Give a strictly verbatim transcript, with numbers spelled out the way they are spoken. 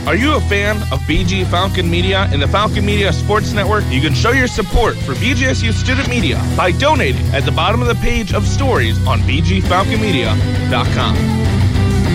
Are you a fan of B G Falcon Media and the Falcon Media Sports Network? You can show your support for B G S U Student Media by donating at the bottom of the page of stories on b g falcon media dot com.